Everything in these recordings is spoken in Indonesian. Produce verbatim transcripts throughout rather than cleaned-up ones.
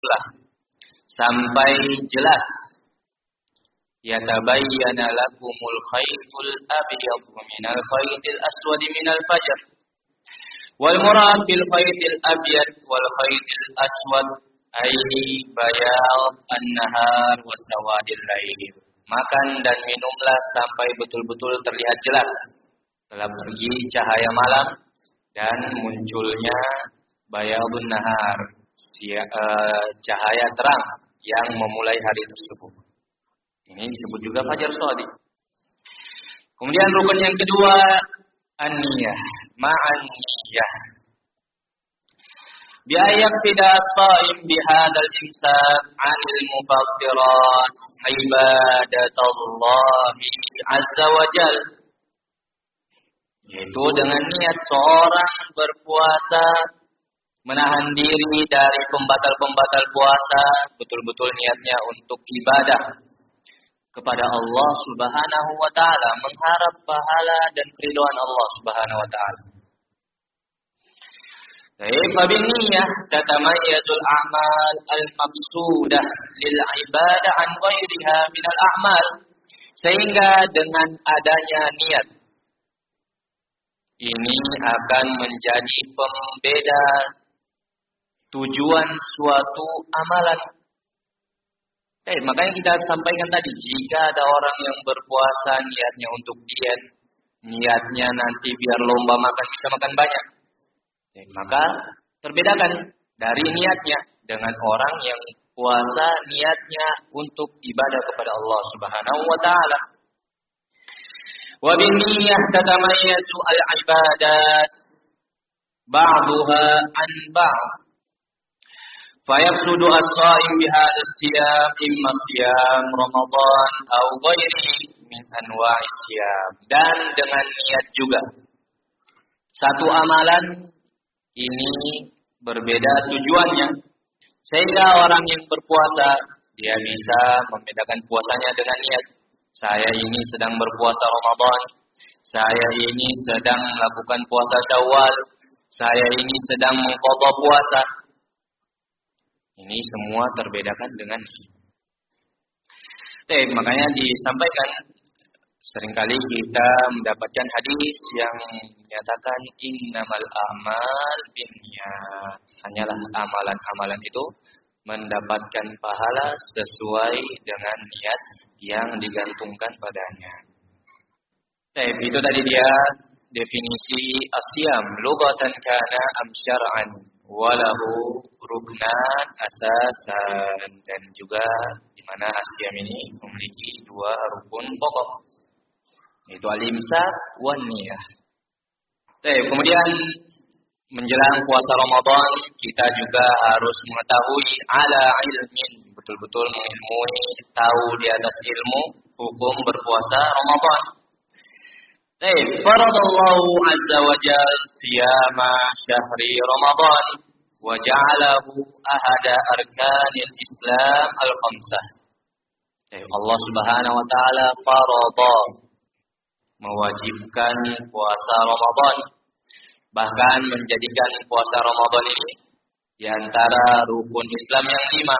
sampai jelas. Yatabayyana lakumul khaytul abyadu minal khaytil aswadi minal fajr. Wal murad bil khaytil abyad wal khaytil aswad ay bayad an-nahar wa sawadil lail. Makan dan minumlah sampai betul-betul terlihat jelas telah pergi cahaya malam dan munculnya bayadun nahar, cahaya terang yang memulai hari tersebut. Ini disebut juga fajar shadiq. Kemudian rukun yang kedua, an-niyah, ma'an niyah. Bi ayaqtida as-sha'im bi hadzal imsak 'anil mufattirat ibadatullahi azza wa jalla. Yaitu dengan niat seorang berpuasa menahan diri dari pembatal-pembatal puasa, betul-betul niatnya untuk ibadah kepada Allah Subhanahu wa taala, mengharap pahala dan keridhaan Allah Subhanahu wa taala. Fa binniyah tatamayyazul a'mal al-maqsudah lil ibadah an ghairiha min al-a'mal. Sehingga dengan adanya niat ini akan menjadi pembeda tujuan suatu amalan. Eh, makanya kita sampaikan tadi, jika ada orang yang berpuasa niatnya untuk diet, niatnya nanti biar lomba makan bisa makan banyak. Eh, maka terbedakan dari niatnya dengan orang yang puasa niatnya untuk ibadah kepada Allah Subhanahu wa taala. Wa binniyah tatamayyazu al-ibadat ba'daha an ba'd. Fayaqsudu as-sha'im bihadha as-siyam imma siyam Ramadan aw ghairihi min anwa'is siyam. Dan dengan niat juga satu amalan ini berbeda tujuannya, sehingga orang yang berpuasa dia bisa membedakan puasanya dengan niat. Saya ini sedang berpuasa Ramadan, saya ini sedang melakukan puasa Syawal, saya ini sedang mengqadha puasa. Ini semua terbedakan dengan niat. Eh, makanya disampaikan seringkali kita mendapatkan hadis yang menyatakan innamal a'mal binniyat. Hanyalah amalan-amalan itu mendapatkan pahala sesuai dengan niat yang digantungkan padanya. Eh, itu tadi dia definisi asyam, lughatan kana am syar'an, walahu ruknan asasan, dan juga di mana asyam ini memiliki dua rukun pokok, yaitu al-imsak wan niyah. Eh, kemudian menjelang puasa Ramadan kita juga harus mengetahui ala ilmin, betul-betul mengilmui, tahu di atas ilmu hukum berpuasa Ramadan. Eh, faradallahu azza wa jalla siyama syahri Ramadan wa ja'alahu ahada arkanil Islam al-khamsah. Eh, Allah Subhanahu wa taala farada, mewajibkan puasa Ramadan, bahkan menjadikan puasa Ramadan ini di antara rukun Islam yang lima.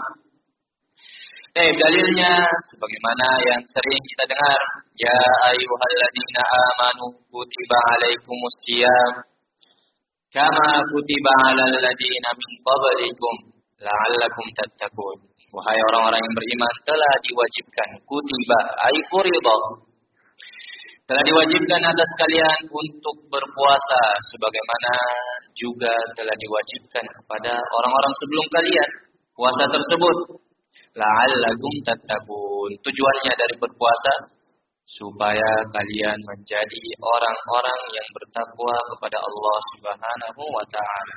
Eh, dalilnya sebagaimana yang sering kita dengar, ya ayyuhalladzina amanu kutiba alaikumus syiyam kama kutiba alal ladzina min qablikum la'allakum tattaqun. Wahai orang-orang yang beriman, telah diwajibkan, kutiba ay furida, telah diwajibkan atas kalian untuk berpuasa sebagaimana juga telah diwajibkan kepada orang-orang sebelum kalian puasa tersebut. La'allakum tattaqun. Tujuannya dari berpuasa supaya kalian menjadi orang-orang yang bertakwa kepada Allah Subhanahu wa taala.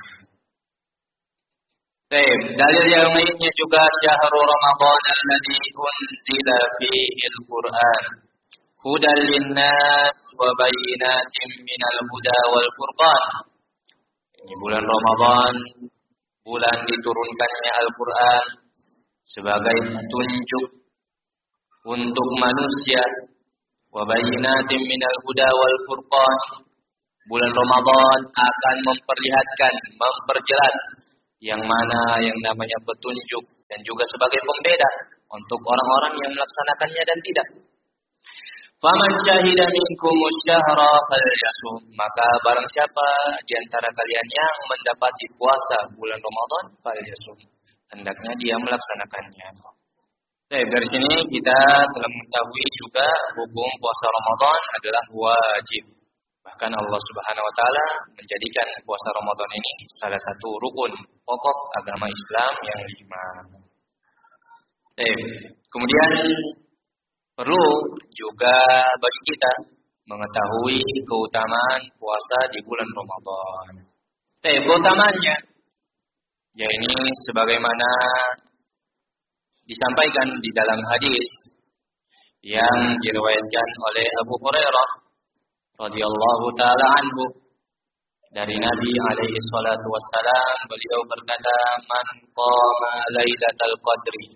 Baik, dalil yang lainnya juga syahrul Ramadan alladzi unzila fihi al-Qur'an hudan linnas wa bayyinatin minal huda wal furqan. Ini bulan Ramadan, bulan diturunkannya Al-Qur'an sebagai petunjuk untuk manusia, wa bayyinatin minal huda wal furqan. Bulan Ramadan akan memperlihatkan, memperjelas yang mana yang namanya petunjuk dan juga sebagai pembeda untuk orang-orang yang melaksanakannya dan tidak. Faman syahida minkumus syahra falyasum, maka barang siapa di antara kalian yang mendapati puasa bulan Ramadan, falyasum, hendaknya dia melaksanakannya. Baik, dari sini kita telah mengetahui juga hukum puasa Ramadan adalah wajib. Bahkan Allah Subhanahu wa taala menjadikan puasa Ramadan ini salah satu rukun pokok agama Islam yang lima. Baik, kemudian perlu juga bagi kita mengetahui keutamaan puasa di bulan Ramadan. Baik, keutamaannya ya ini sebagaimana disampaikan di dalam hadis yang diriwayatkan oleh Abu Hurairah radhiyallahu taala anhu dari Nabi alaihi salatu wassalam, beliau berkata, man qama lailatal qadri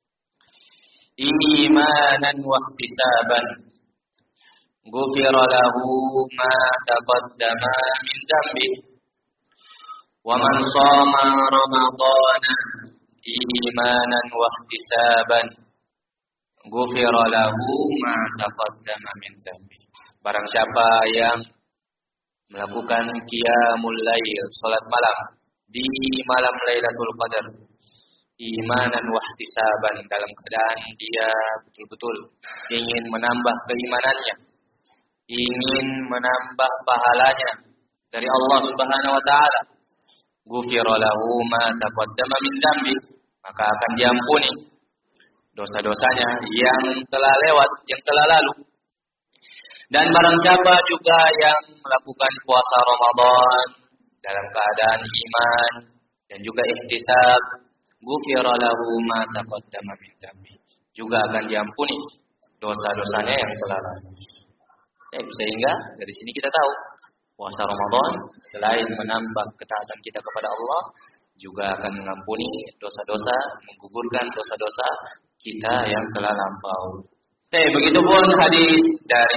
imanan wa ihtisaban ghufira lahu ma taqaddama min dhanbi wa man shama ramadana imanan wa ihtisaban ghufira lahu ma taqaddama min dhanbi. Barang siapa yang melakukan qiyamul lail, salat malam di malam Lailatul Qadar, imanan wa ihtisaban, dalam keadaan dia betul-betul ingin menambah keimanannya, ingin menambah pahalanya dari Allah Subhanahu wa taala, ghufira lahu ma taqaddama min dzambi, maka akan diampuni dosa-dosanya yang telah lewat, yang telah lalu. Dan barang siapa juga yang melakukan puasa Ramadan dalam keadaan iman dan juga ihtisab, ghufira lahu ma taqaddama min dzambi, juga akan diampuni dosa-dosanya yang telah lalu. Sehingga dari sini kita tahu puasa Ramadan selain menambah ketaatan kita kepada Allah, juga akan mengampuni dosa-dosa, menggugurkan dosa-dosa kita yang telah lampau. Eh, begitupun hadis dari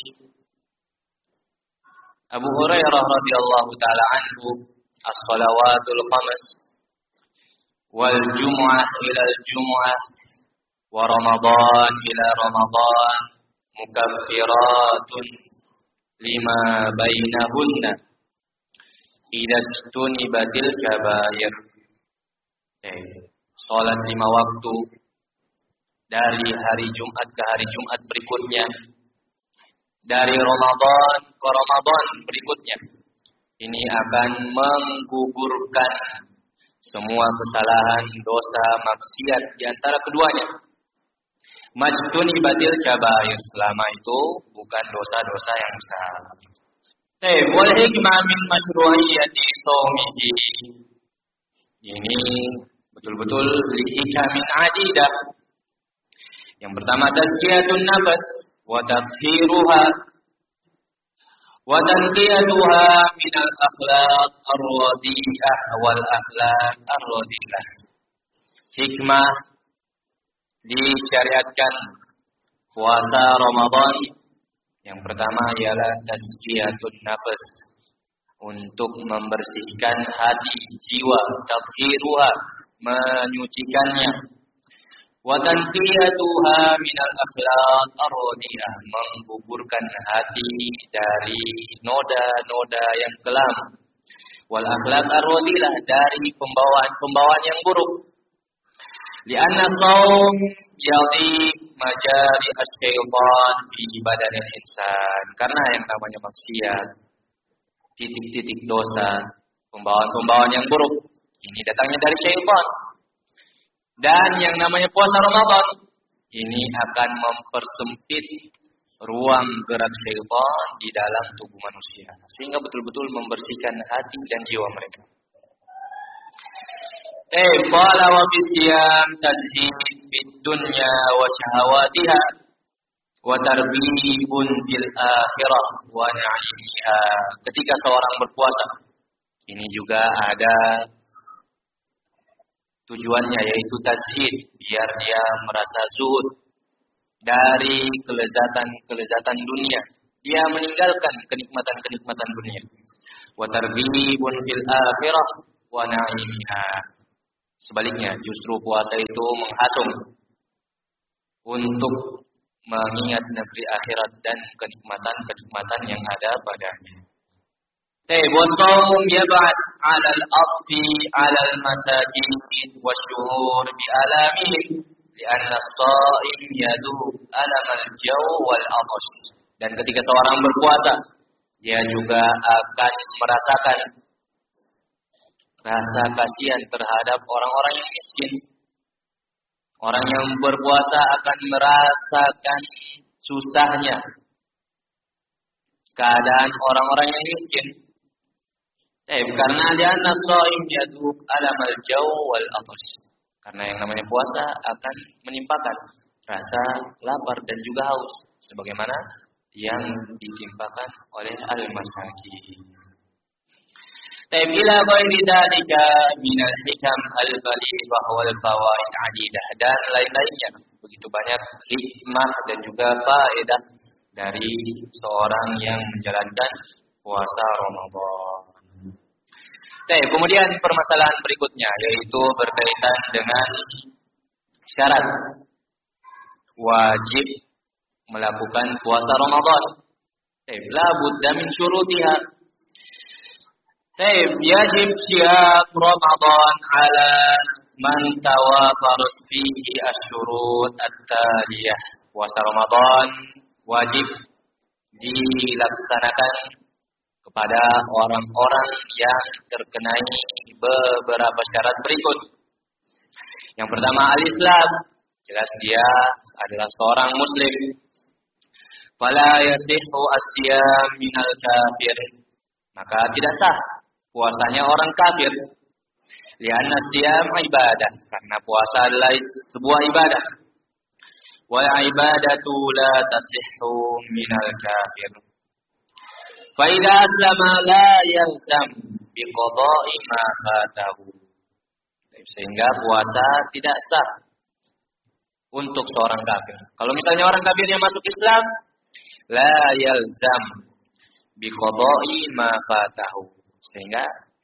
Abu Hurairah radhiyallahu taala anhu, as-shalawatul khams wal jumu'ah ila al-jumu'ah wa ramadan ila ramadan mukaffiratun lima bainahunna idza stunibatil kabair. Eh, salat lima waktu dari hari Jumat ke hari Jumat berikutnya, dari Ramadan ke Ramadan berikutnya, ini akan menggugurkan semua kesalahan, dosa, maksiat di antara keduanya. Majtun ibatil kabair, selama itu bukan dosa-dosa yang besar. Eh, wal hikmah min masyru'iyyati shaumihi. Ini betul-betul li hikamin adidah. Yang pertama tazkiyatun nafs wa tathiruha wa tanqiyatuha min al-akhlaq ar-radiyah wal akhlaq ar-radiyah. Hikmah disyariatkan puasa Ramadan yang pertama ialah tazkiyatun nafs, untuk membersihkan hati, jiwa, tathiruha, menyucikannya. Wa tanqiyatuha minal akhlaq ar-radiyah, menggugurkan hati dari noda-noda yang kelam. Wal akhlaq ar-radiyah, dari pembawaan-pembawaan yang buruk. Lianna shaum yadhi majari asy-syaitan fi badanil insan, karena yang namanya maksiat, titik-titik dosa, pembawaan-pembawaan yang buruk, ini datangnya dari syaitan. Dan yang namanya puasa Ramadan ini akan mempersempit ruang gerak syaitan di dalam tubuh manusia, sehingga betul-betul membersihkan hati dan jiwa mereka. Eh, qala wa bisiyam tazhid fid dunya wa syahawatiha wa tarbibun fil akhirah wa na'imiha. Ketika seorang berpuasa, ini juga ada tujuannya, yaitu tazhid, biar dia merasa zuhud dari kelezatan-kelezatan dunia. Dia meninggalkan kenikmatan-kenikmatan dunia. Wa tarbibun fil akhirah, wa na'imiha. Sebaliknya, justru puasa itu menghasung untuk mengingat negeri akhirat dan kenikmatan-kenikmatan yang ada padanya. Tayyib, wasawm yab'ad 'ala al-'atfi 'ala al-masakin wasyuhur bi alamihim li'anna as-sha'im yadhuq alam al-jaw wal 'atash. Dan ketika seorang berpuasa, dia juga akan merasakan rasa kasihan terhadap orang-orang yang miskin. Orang yang berpuasa akan merasakan susahnya keadaan orang-orang yang miskin. Eh, karena dia nasoim yaduk alamal jaw wal atash. Karena yang namanya puasa akan menimpakan rasa lapar dan juga haus, sebagaimana yang ditimpakan oleh al-masakin. Taib ila ghairi dzalika min al-hikam al-balighah wal fawaid 'adidah, dan lain-lainnya. Begitu banyak hikmah dan juga faedah dari seorang yang menjalankan puasa Ramadan. Taib, kemudian permasalahan berikutnya yaitu berkaitan dengan syarat wajib melakukan puasa Ramadan. Taib, la budda min syurutiha. Taib, yajib siyam Ramadan ala man tawafarat fihi asyurut at-taliyah. Puasa Ramadan wajib dilaksanakan kepada orang-orang yang terkenai beberapa syarat berikut. Yang pertama, al-Islam. Jelas dia adalah seorang muslim. Fala yasihhu as-siyam minal kafir. Maka tidak sah puasanya orang kafir. Lianna siyam ibadah, karena puasa adalah sebuah ibadah. Wal ibadatu la tasihhu minal kafir. Fa idza aslama la yalzam bi qada'i ma fatahu. Sehingga puasa tidak sah untuk seorang kafir. Kalau misalnya orang kafir yang masuk Islam, la yalzam bi qada'i ma fatahu. Sehingga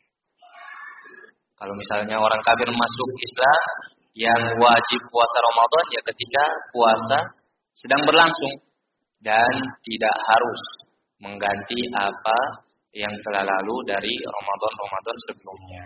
kalau misalnya orang kafir masuk Islam, yang wajib puasa Ramadan ya ketika puasa sedang berlangsung dan tidak harus mengganti apa yang telah lalu dari Ramadan-Ramadan sebelumnya.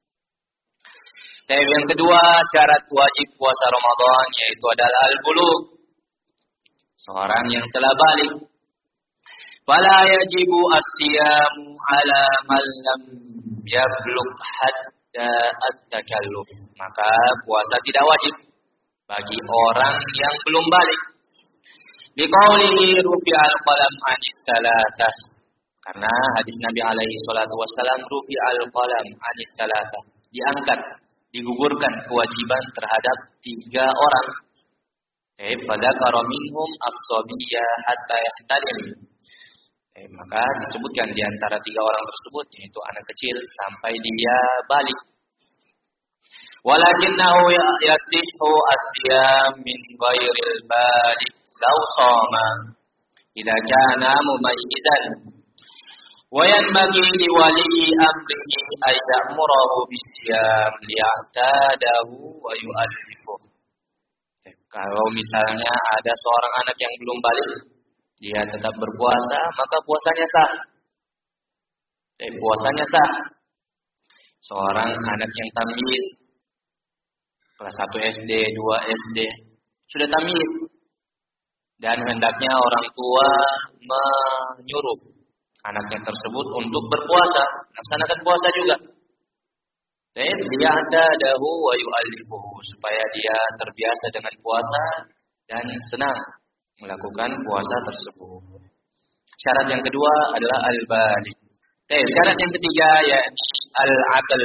Dan yang kedua, syarat wajib puasa Ramadan yaitu adalah al-bulugh. Seorang yang telah balik. Fala yajibu as-siyamu ala man lam yablugh hatta at-takalluf. Maka puasa tidak wajib bagi orang yang belum balik. Liqaulihi rufi'al qalam 'anis salasah. Karena hadis Nabi alaihi salatu wasallam, rufi'al qalam 'anis salasah. Diangkat, digugurkan kewajiban terhadap tiga orang. Eh, fadzakara minhum as-sabiyya hatta yahtalim. Eh, maka disebutkan di antara tiga orang tersebut yaitu anak kecil sampai dia balik. Walakinnahu yasihhu as-siyam min ghairil balik law shama idza kana mumayyizan wa yanbaghi li wali amrihi ay ya'murahu bis-siyam liya'tadahu wa yu'allifuhu. Kalau misalnya ada seorang anak yang belum balik, dia tetap berpuasa, maka puasanya sah. Eh, puasanya sah. Seorang anak yang tamyiz, kelas satu S D, dua S D, sudah tamyiz. Dan hendaknya orang tua menyuruh anaknya tersebut untuk berpuasa, melaksanakan puasa juga. Taib liya'tadahu wa yu'allifuhu, supaya dia terbiasa dengan puasa dan senang melakukan puasa tersebut. Syarat yang kedua adalah al-balik. Taib, syarat yang ketiga yakni al-aql.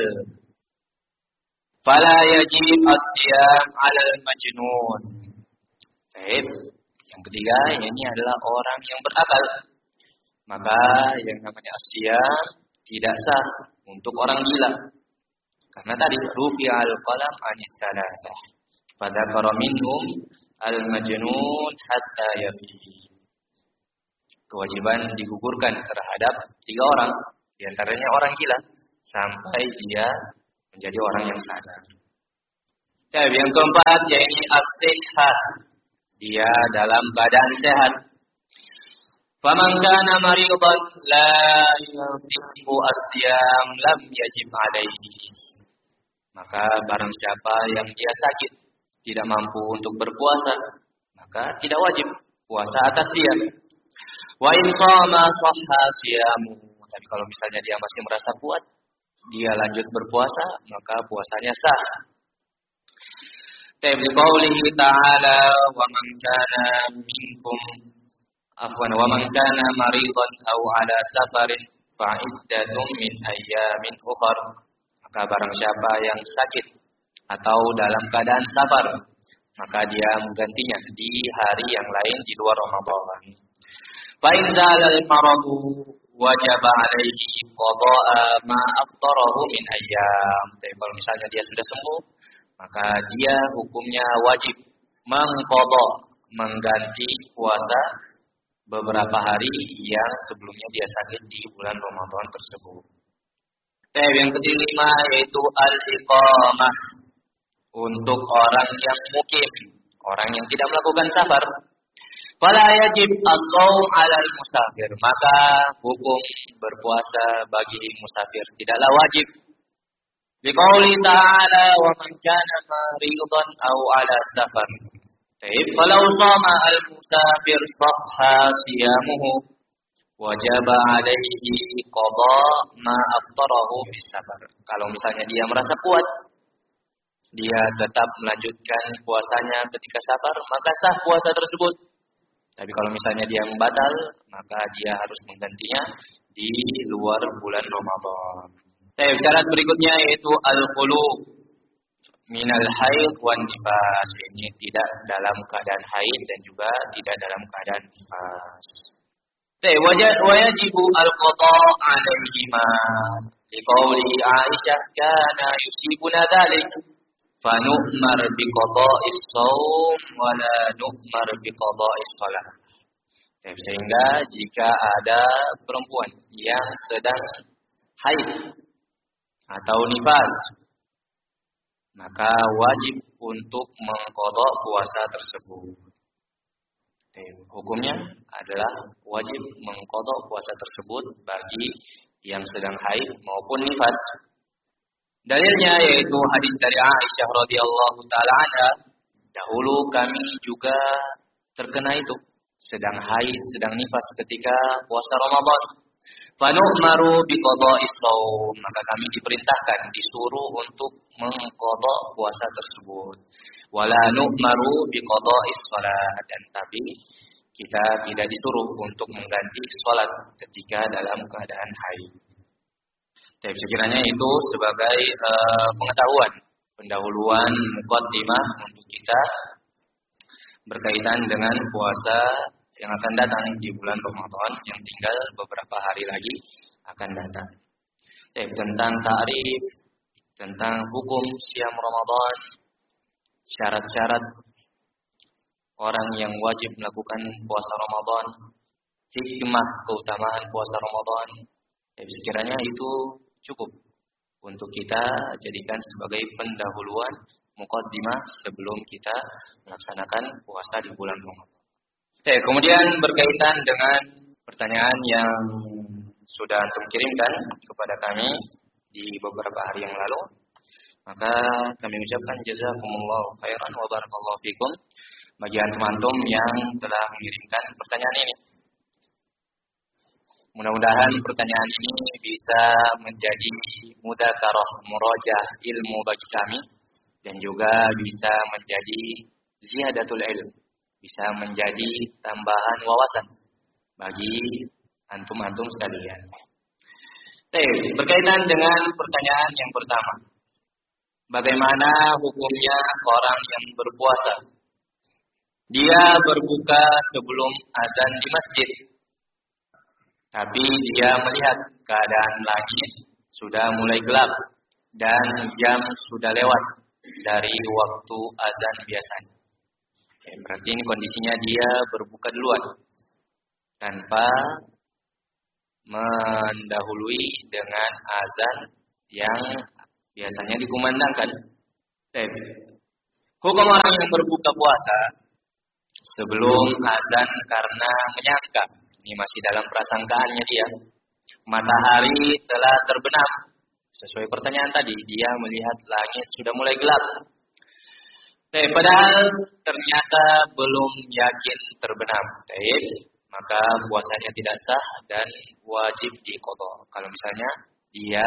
Fala yajib as-siyam 'ala al-majnun. Taib, yang ketiga ini adalah orang yang berakal. Maka yang namanya as-siyam tidak sah untuk orang gila. Karena tadi rufi'al qalam 'anis salasah. Fadzakara minhum al-majnun hatta yafihi. Kewajiban digugurkan terhadap tiga orang, di antaranya orang gila sampai dia menjadi orang yang sadar. Dan yang keempat yaitu as-sihhah. Dia dalam keadaan sehat. Faman kana maridan la yasihu as-siyam lam yajib alaihi. Maka barang siapa yang dia sakit, tidak mampu untuk berpuasa, maka tidak wajib puasa atas dia. Wa in shama shahha siyamu. Tapi kalau misalnya dia masih merasa kuat, dia lanjut berpuasa, maka puasanya sah. Tabi qaulihi ta'ala wa man kana minkum afwan wa man kana maridan aw ala safarin fa iddatun min ayyamin ukhra. Maka barang siapa yang sakit atau dalam keadaan safar, maka dia menggantinya di hari yang lain di luar Ramadan. Fa in zalal maradu wajib alaihi qada'a ma aftarahu min ayyam. Tapi kalau misalnya dia sudah sembuh, maka dia hukumnya wajib mengqada, mengganti puasa beberapa hari yang sebelumnya dia sakit di bulan Ramadan tersebut. Tab yang kelima yaitu al-iqamah, untuk orang yang mukim, orang yang tidak melakukan safar. Fala yajib as-shaum 'alal musafir, maka hukum berpuasa bagi musafir tidaklah wajib. Liqauli ta'ala wa man kana maridan aw 'ala safar. Taib falau shama al-musafir sahha siyamuhu wajaba 'alaihi qada ma aftarahu fi safar. Kalau misalnya dia merasa kuat, dia tetap melanjutkan puasanya ketika safar, maka sah puasa tersebut. Tapi kalau misalnya dia membatal, maka dia harus menggantinya di luar bulan Ramadan. Tapi syarat berikutnya yaitu al-khulu minal haid wan nifas. Ini tidak dalam keadaan haid dan juga tidak dalam keadaan nifas. Tapi wajibu al-qada 'alaihima. Liqauli Aisyah kana yusibuna dzalik. Fanu'mar biqada'is shaum wa la nu'mar biqada'is shalah. Sehingga jika ada perempuan yang sedang haid atau nifas, maka wajib untuk mengqada puasa tersebut. Hukumnya adalah wajib mengqada puasa tersebut bagi yang sedang haid maupun nifas. Dalilnya yaitu hadis dari Aisyah radhiyallahu taala anha, dahulu kami juga terkena itu, sedang haid, sedang nifas ketika puasa Ramadan. Fanu'maru biqada'is shaum, maka kami diperintahkan, disuruh untuk mengqada puasa tersebut. Wala nu'maru biqada'is shalah, dan tapi kita tidak disuruh untuk mengganti salat ketika dalam keadaan haid. Jadi sekiranya itu sebagai uh, pengetahuan, pendahuluan muqaddimah untuk kita berkaitan dengan puasa yang akan datang di bulan Ramadan yang tinggal beberapa hari lagi akan datang. Jadi tentang ta'rif, tentang hukum siam Ramadan, syarat-syarat orang yang wajib melakukan puasa Ramadan, hikmah keutamaan puasa Ramadan. Jadi sekiranya itu cukup untuk kita jadikan sebagai pendahuluan muqaddimah sebelum kita melaksanakan puasa di bulan Ramadan. Oke, kemudian berkaitan dengan pertanyaan yang sudah antum kirimkan kepada kami di beberapa hari yang lalu, maka kami ucapkan jazakumullahu khairan wa barakallahu fikum bagi antum-antum yang telah mengirimkan pertanyaan ini. Mudah-mudahan pertanyaan ini bisa menjadi mudzakarah murajaah ilmu bagi kami dan juga bisa menjadi ziyadatul ilm, bisa menjadi tambahan wawasan bagi antum-antum sekalian. Baik, berkaitan dengan pertanyaan yang pertama. Bagaimana hukumnya orang yang berpuasa? Dia berbuka sebelum azan di masjid, tapi dia melihat keadaan langit sudah mulai gelap dan jam sudah lewat dari waktu azan biasanya. Oke, berarti ini kondisinya dia berbuka duluan tanpa mendahului dengan azan yang biasanya dikumandangkan. Hukum orang yang berbuka puasa sebelum azan karena menyangka, ini masih dalam prasangkaannya dia, matahari telah terbenam. Sesuai pertanyaan tadi, dia melihat langit sudah mulai gelap. Tapi padahal ternyata belum yakin terbenam. Tapi maka puasanya tidak sah dan wajib diqadha. Kalau misalnya dia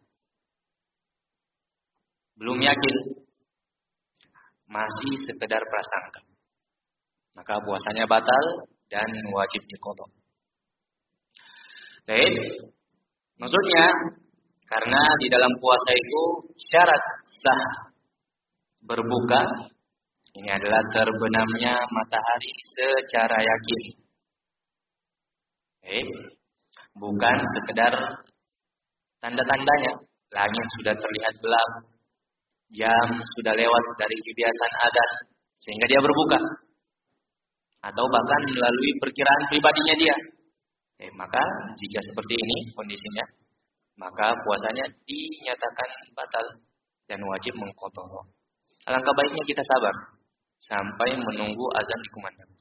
belum yakin, masih sekedar prasangka, maka puasanya batal dan wajib diqadha. Baik, maksudnya karena di dalam puasa itu syarat sah berbuka ini adalah terbenamnya matahari secara yakin. Baik, bukan sekedar tanda-tandanya, langit sudah terlihat gelap, jam sudah lewat dari kebiasaan adzan sehingga dia berbuka, atau bahkan melalui perkiraan pribadinya dia. Eh, maka jika seperti ini kondisinya, maka puasanya dinyatakan batal dan wajib mengqadha. Alangkah baiknya kita sabar sampai menunggu azan dikumandang.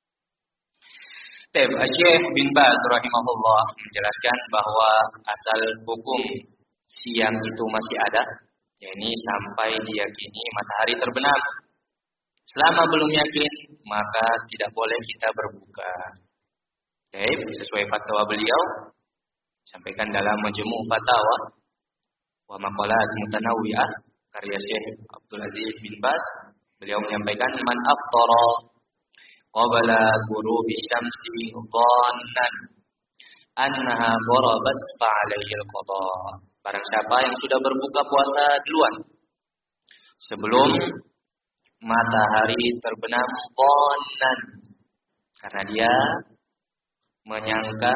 Syekh bin Baz rahimahullah menjelaskan bahwa asal hukum siang itu masih ada, yakni sampai diyakini matahari terbenam. Selama belum yakin, maka tidak boleh kita berbuka. Baik, sesuai fatwa beliau, sampaikan dalam Majmu' Fatawa wa Maqalat Mutanawwi'ah karya Syekh Abdul Aziz bin Baz. Beliau menyampaikan, man aftara qabla ghurubi syamsi dhannan annaha gharabat fa 'alaihi al-qadha. Barang siapa yang sudah berbuka puasa duluan sebelum matahari terbenam dhannan, karena dia menyangka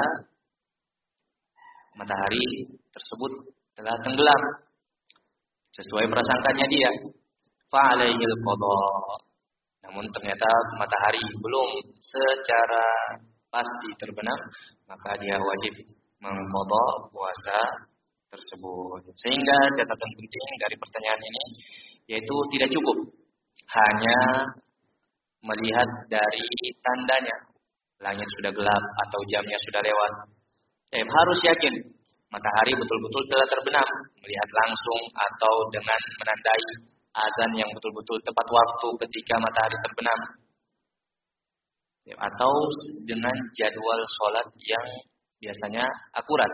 matahari tersebut telah tenggelam sesuai prasangkanya dia, fa 'alaihi al-qadha. Namun ternyata matahari belum secara pasti terbenam, maka dia wajib mengqadha puasa tersebut. Sehingga catatan penting dari pertanyaan ini yaitu tidak cukup hanya melihat dari tandanya, langit sudah gelap atau jamnya sudah lewat. Eh, harus yakin matahari betul-betul telah terbenam, melihat langsung atau dengan menandai azan yang betul-betul tepat waktu ketika matahari terbenam, atau dengan jadwal sholat yang biasanya akurat.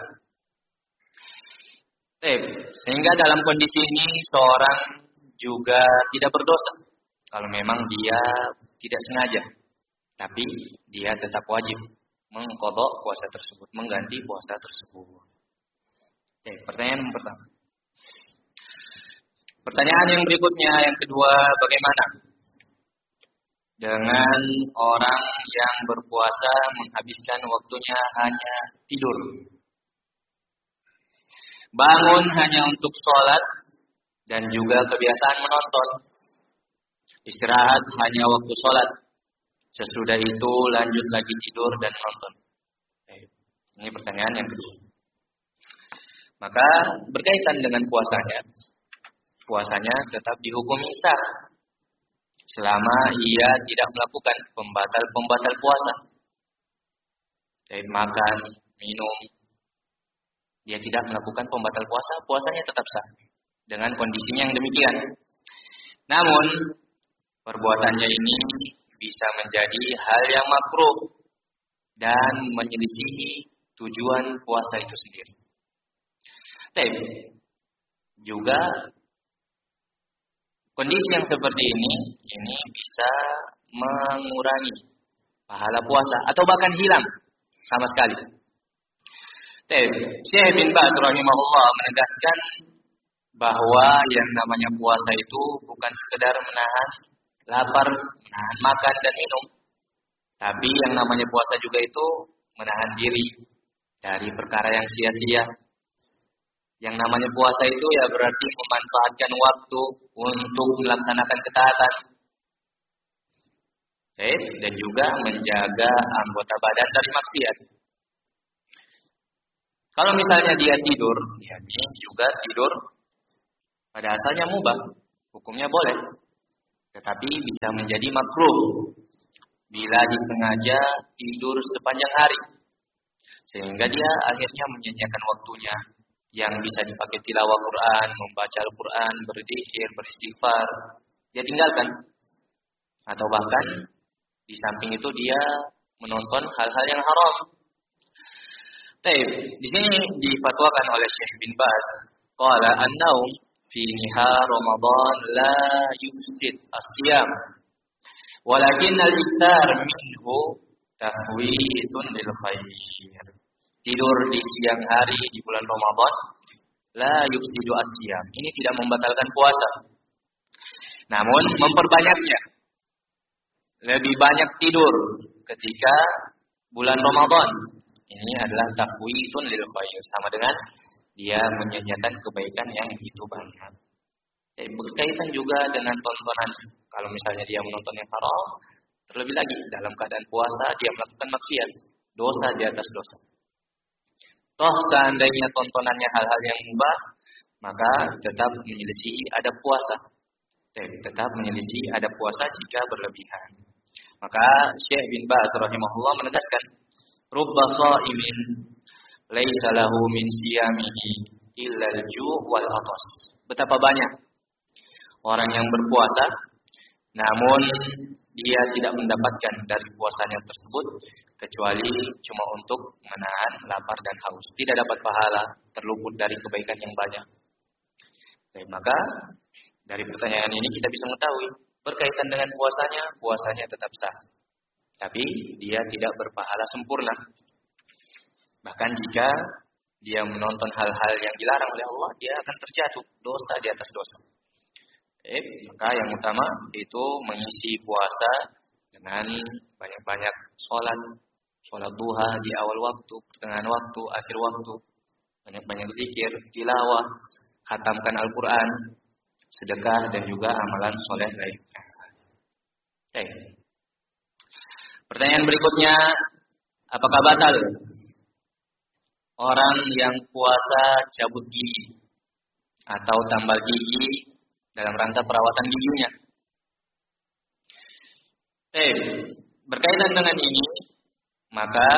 Eh, sehingga dalam kondisi ini seorang juga tidak berdosa kalau memang dia tidak sengaja, tapi dia tetap wajib mengqadha puasa tersebut, mengganti puasa tersebut. Eh, pertanyaan yang pertama. Pertanyaan yang berikutnya, yang kedua, bagaimana dengan orang yang berpuasa menghabiskan waktunya hanya tidur? Bangun hanya untuk sholat dan juga kebiasaan menonton. Istirahat hanya waktu sholat. Sesudah itu lanjut lagi tidur dan menonton. Ini pertanyaan yang kedua. Maka berkaitan dengan puasanya, puasanya tetap dihukumi sah selama ia tidak melakukan pembatal-pembatal puasa. Dari makan, minum, dia tidak melakukan pembatal puasa, puasanya tetap sah dengan kondisinya yang demikian. Namun perbuatannya ini bisa menjadi hal yang makruh dan menyelisihi tujuan puasa itu sendiri. Tapi juga kondisi yang seperti ini ini bisa mengurangi pahala puasa atau bahkan hilang sama sekali. Syekh bin Baz rahimahullah menegaskan bahwa yang namanya puasa itu bukan sekedar menahan lapar, menahan makan dan minum, tapi yang namanya puasa juga itu menahan diri dari perkara yang sia-sia. Yang namanya puasa itu ya berarti memanfaatkan waktu untuk melaksanakan ketaatan. Baik, dan juga menjaga anggota badan dari maksiat. Kalau misalnya dia tidur, ya ini juga tidur pada asalnya mubah, hukumnya boleh. Tetapi bisa menjadi makruh bila disengaja tidur sepanjang hari. Sehingga dia akhirnya menyia-nyiakan waktunya yang bisa dipakai tilawah Quran, membaca Al-Quran, berzikir, beristighfar. Dia tinggalkan. Atau bahkan di samping itu dia menonton hal-hal yang haram. Taib, di sini difatwakan oleh Syekh bin Baz, qala an-naum fi nihar Ramadan la yufsid as-siyam. Walakin al-iktsar minhu tahwitun lil khair. Tidur di siang hari di bulan Ramadan la yufsidu as-siyam. Ini tidak membatalkan puasa. Namun memperbanyaknya. Lebih banyak tidur ketika bulan Ramadan. Ini adalah tahwitun lil khair, sama dengan dia menyanyikan kebaikan yang itu banyak. Jadi berkaitan juga dengan tontonan. Kalau misalnya dia menonton yang haram, terlebih lagi dalam keadaan puasa dia melakukan maksiat, dosa di atas dosa. Toh seandainya tontonannya hal-hal yang mubah, maka tetap menyelisihi adab puasa. Tetap menyelisihi adab puasa jika berlebihan. Maka Syekh bin Baz rahimahullah menegaskan, rubba sha'imin laisa lahu min siyamihi illa al-ju' wal 'atas. Betapa banyak orang yang berpuasa namun dia tidak mendapatkan dari puasanya tersebut kecuali cuma untuk menahan lapar dan haus. Tidak dapat pahala, terluput dari kebaikan yang banyak. Jadi, maka dari pertanyaan ini kita bisa mengetahui berkaitan dengan puasanya, puasanya tetap sah. Tapi dia tidak berpahala sempurna. Bahkan jika dia menonton hal-hal yang dilarang oleh Allah, dia akan terjatuh dosa di atas dosa. Eh, maka yang utama itu mengisi puasa dengan banyak-banyak sholat, sholat duha di awal waktu, pertengahan waktu, akhir waktu, banyak-banyak zikir, tilawah, khatamkan Al-Quran, sedekah dan juga amalan soleh lainnya. Oke. Pertanyaan berikutnya, apakah batal orang yang puasa cabut gigi atau tambal gigi dalam rangka perawatan giginya? Eh, berkaitan dengan ini, maka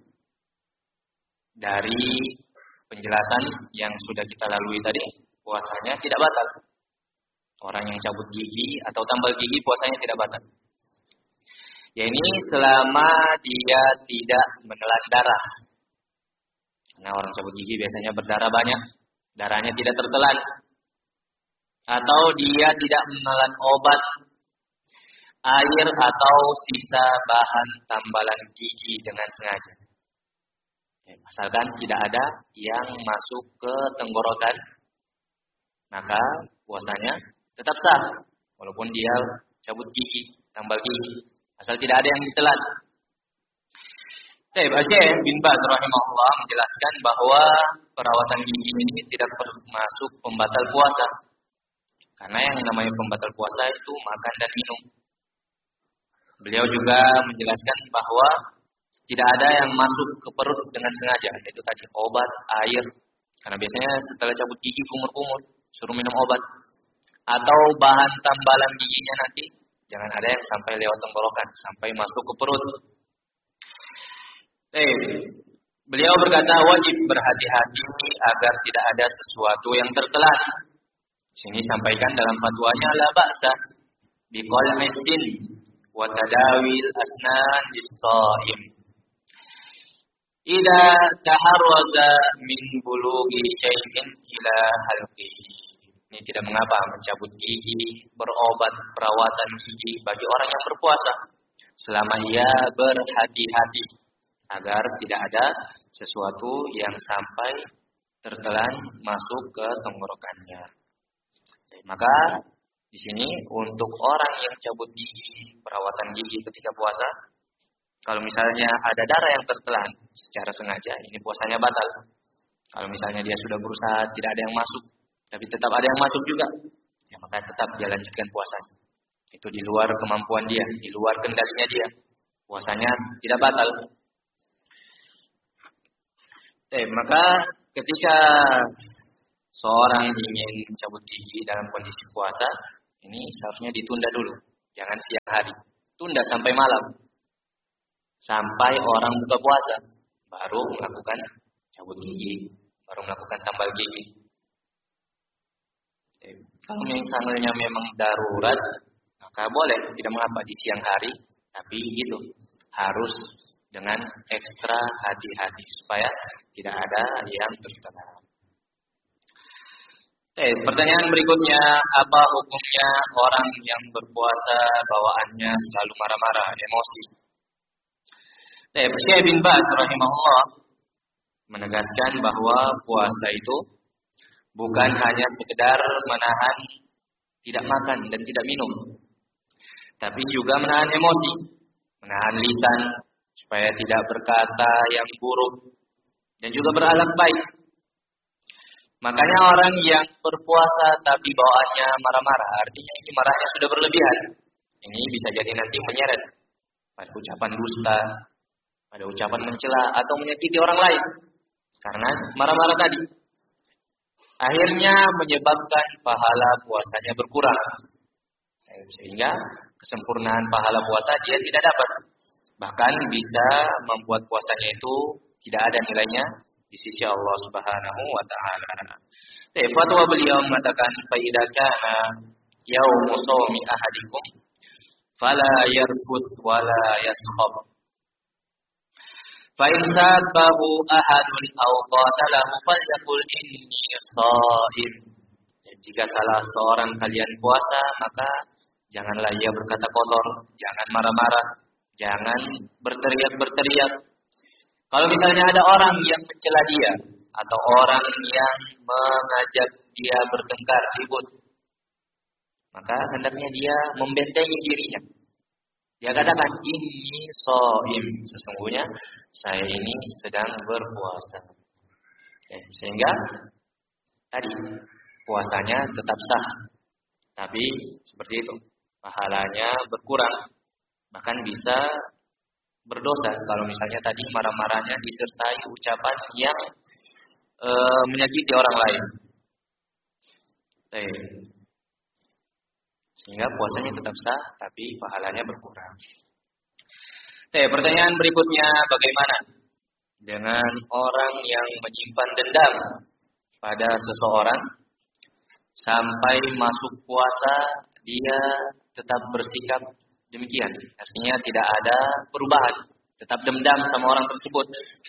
dari penjelasan yang sudah kita lalui tadi, puasanya tidak batal. Orang yang cabut gigi atau tambal gigi puasanya tidak batal. Ya ini selama dia tidak menelan darah. Karena orang cabut gigi biasanya berdarah banyak, darahnya tidak tertelan. Atau dia tidak menelan obat, air atau sisa bahan tambalan gigi dengan sengaja. Ya, asalkan tidak ada yang masuk ke tenggorokan, maka puasanya tetap sah. Walaupun dia cabut gigi, tambal gigi. Asal tidak ada yang ditelan. Syekh bin Baz rahimahullah menjelaskan bahwa perawatan gigi ini tidak termasuk pembatal puasa. Karena yang namanya pembatal puasa itu makan dan minum. Beliau juga menjelaskan bahwa tidak ada yang masuk ke perut dengan sengaja. Itu tadi obat, air. Karena biasanya setelah cabut gigi kumur-kumur, suruh minum obat. Atau bahan tambalan giginya nanti. Jangan ada yang sampai lewat tenggorokan, sampai masuk ke perut. Eh, beliau berkata wajib berhati-hati agar tidak ada sesuatu yang tertelan. Sini sampaikan dalam fatwanya la ba'sa biqal mistin wa tadawil asnan lis-shaim. Idza taharraza min bulughi syai'in ila halqihi. Ini tidak mengapa mencabut gigi, berobat, perawatan gigi bagi orang yang berpuasa. Selama ia berhati-hati agar tidak ada sesuatu yang sampai tertelan masuk ke tenggorokannya. Jadi, maka di sini untuk orang yang cabut gigi, perawatan gigi ketika puasa, kalau misalnya ada darah yang tertelan secara sengaja, ini puasanya batal. Kalau misalnya dia sudah berusaha tidak ada yang masuk, tapi tetap ada yang masuk juga, ya maka tetap dia lanjutkan puasanya. Itu di luar kemampuan dia, di luar kendalinya dia. Puasanya tidak batal. Eh, maka ketika seorang ingin cabut gigi dalam kondisi puasa, ini seharusnya ditunda dulu. Jangan siang hari. Tunda sampai malam. Sampai orang buka puasa. Baru melakukan cabut gigi. Baru melakukan tambal gigi. Eh, kalau misalnya memang darurat, maka boleh. Tidak mengapa di siang hari. Tapi gitu. Harus dengan ekstra hati-hati. Supaya tidak ada yang tertelan. Eh, pertanyaan berikutnya, apa hukumnya orang yang berpuasa bawaannya selalu marah-marah, emosi? Eh, Syekh bin Baz rahimahullah menegaskan bahwa puasa itu bukan hanya sekedar menahan tidak makan dan tidak minum, tapi juga menahan emosi, menahan lisan supaya tidak berkata yang buruk dan juga berakhlak baik. Makanya orang yang berpuasa tapi bawaannya marah-marah, artinya ini marahnya sudah berlebihan. Ini bisa jadi nanti menyeret pada ucapan dusta, pada ucapan mencela atau menyakiti orang lain. Karena marah-marah tadi. Akhirnya menyebabkan pahala puasanya berkurang. Sehingga kesempurnaan pahala puasa dia tidak dapat. Bahkan bisa membuat puasanya itu tidak ada nilainya di sisi Allah Subhanahu wa taala. Fatwa beliau mengatakan fa idza kana yaumu shaumi ahadikum fala yarfut wala yaskhab. Fa in sabahu ahadun aw qatalahu falyaqul inni shaim. Jika salah seorang kalian puasa, maka janganlah ia berkata kotor, jangan marah-marah, jangan berteriak-berteriak. Kalau misalnya ada orang yang mencela dia atau orang yang mengajak dia bertengkar, ribut, maka hendaknya dia membentengi dirinya. Dia katakan, ini shaim, sesungguhnya saya ini sedang berpuasa. Eh, sehingga tadi puasanya tetap sah, tapi seperti itu pahalanya berkurang, bahkan bisa berdosa kalau misalnya tadi marah-marahnya disertai ucapan yang e, menyakiti orang lain. Eh, sehingga puasanya tetap sah, tapi pahalanya berkurang. Eh, pertanyaan berikutnya, bagaimana dengan orang yang menyimpan dendam pada seseorang sampai masuk puasa dia tetap bersikap demikian, artinya tidak ada perubahan, tetap dendam sama orang tersebut.